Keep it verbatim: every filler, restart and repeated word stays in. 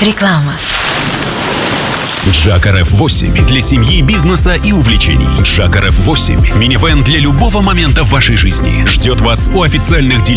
Реклама. Джакар эф восемь для семьи, бизнеса и увлечений. Джакар эф восемь – минивэн для любого момента в вашей жизни. Ждет вас у официальных дилеров.